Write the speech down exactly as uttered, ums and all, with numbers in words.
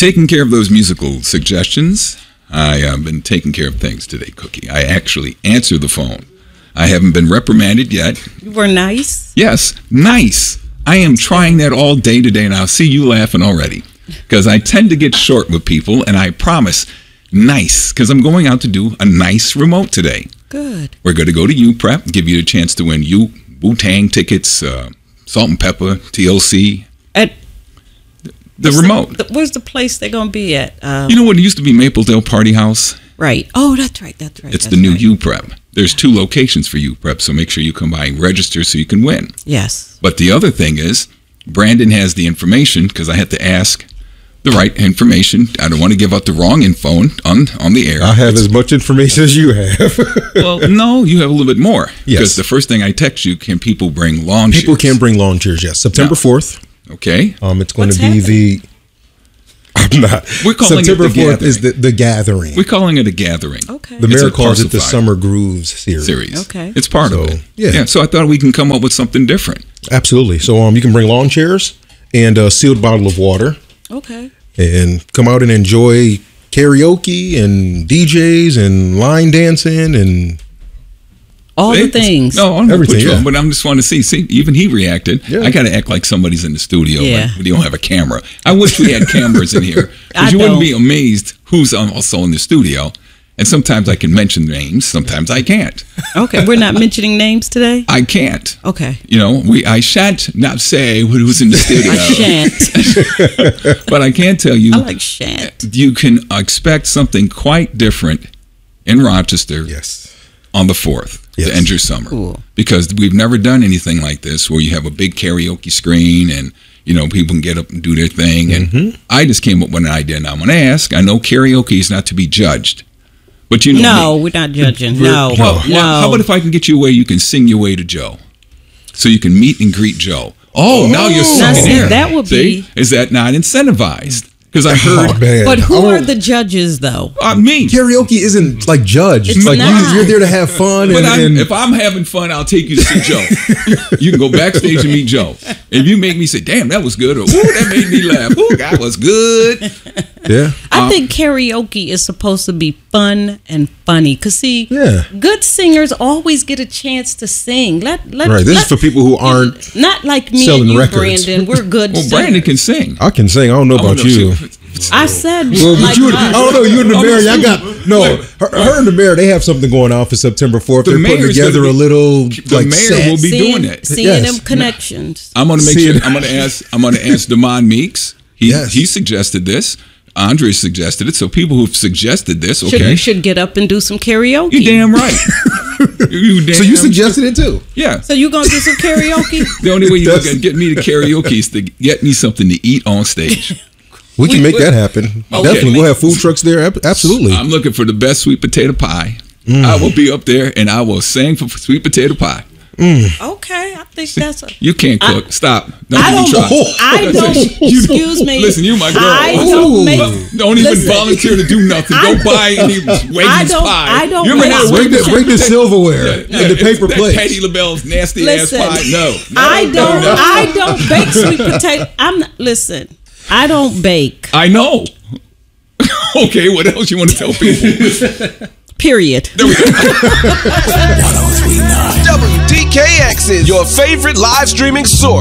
taking care of those musical suggestions. I have been taking care of things today, Cookie. I actually answer the phone. I haven't been reprimanded yet. You were nice? Yes, nice. I am trying that all day today, and I'll see you laughing already. Because I tend to get short with people, and I promise, nice. Because I'm going out to do a nice remote today. Good. We're going to go to U Prep, give you a chance to win U Wu-Tang tickets, uh, Salt and Pepper, T L C. At the remote. The, where's the place they're going to be at? Um, you know what? It used to be Mapledale Party House. Right. Oh, that's right. That's right. It's that's the new right. U Prep. There's two locations for U Prep, so make sure you come by and register so you can win. Yes. But the other thing is, Brandon has the information, because I had to ask the right information. I don't want to give out the wrong info on, on the air. I have it's, as much information as you have. Well, no, you have a little bit more. Yes. Because the first thing I text you, can people bring lawn chairs? People can bring lawn chairs, yes. September fourth. Okay. Um, it's going What's to be happening? the... I'm not. We're calling September it the fourth gathering. is the, the gathering. We're calling it a gathering. Okay. The It's mayor a calls it the Parsify Summer Grooves series. series. Okay. It's part So, of it. yeah. yeah. So I thought we can come up with something different. Absolutely. So um, you can bring lawn chairs and a sealed bottle of water Okay. and come out and enjoy karaoke and D Js and line dancing and All See? the things. No, I'm Everything, put you yeah. on, but I'm just want to see. See, even he reacted. Yeah. I got to act like somebody's in the studio. Yeah. Like, we don't have a camera. I wish we had cameras in here, I because you wouldn't don't. be amazed who's also in the studio. And sometimes I can mention names, sometimes I can't. Okay. We're not mentioning names today? I can't. Okay. You know, we I shan't not say who's in the studio. I shan't. But I can tell you, I like shan't. you can expect something quite different in Rochester yes. on the fourth Yes. to end your summer. Cool. Because we've never done anything like this where you have a big karaoke screen and, you know, people can get up and do their thing. And Mm-hmm. I just came up with an idea, and I'm going to ask. I know karaoke is not to be judged, but you know No, me. we're not judging. No. Well, No. well, how about if I can get you a way you can sing your way to Joe, so you can meet and greet Joe? Oh, now you're Now, singing see, here. that would See? be- Is that not incentivized? Because I heard Oh, man. But who I are won't- the judges, though? uh, me. Karaoke isn't like judged. It's like not. You, you're there to have fun. But And, I'm, and if I'm having fun, I'll take you to see Joe. You can go backstage and meet Joe. If you make me say, "Damn, that was good," or "Ooh, that made me laugh," "Ooh, that was good," yeah. I think karaoke is supposed to be fun and funny. Cause see, Yeah. good singers always get a chance to sing. Let, let Right. This let- is for people who aren't. not like me selling and you, records. Brandon. We're good. well, singers. Brandon can sing. I can sing. I don't know I don't about know, you. she- I said, Well, but like you, us. I don't know. You and the Oh, mayor, no, y'all she- got no. Her, her and the mayor, they have something going on for September fourth. The They're putting mayor's together gonna a be- little the like mayor set. will be seeing, doing it. Seeing Yes. them connections. I'm going to make See sure. it. I'm going to ask. I'm going to ask Damon Meeks. He Yes. he suggested this. Andre suggested it. So people who've suggested this, Should, okay, you should get up and do some karaoke. you damn right. you damn So you suggested it too. Yeah. So you gonna do some karaoke? The only way you're That's- going to get me to karaoke is to get me something to eat on stage. We can We- make we- that happen. Okay. Definitely, we'll have food trucks there. Ab- Absolutely. I'm looking for the best sweet potato pie. Mm. I will be up there and I will sing for sweet potato pie. Okay, I think that's a. You can't cook. Stop. Don't I even don't. try. I don't. Excuse me. Listen, you my girl. I Listen, don't make. Don't even listen. volunteer to do nothing. I- Go buy any I Wegmans don't- pie. I don't You ever make had sweet Bring the, Wegmans bring the silverware Yeah, and the it's paper that plates. Patty LaBelle's nasty Listen, ass pie. No, no, I no, don't. no. I don't bake sweet potato. I'm not. Listen. I don't bake. I know. Okay, what else you want to tell people? Period. W D K X is your favorite live streaming source.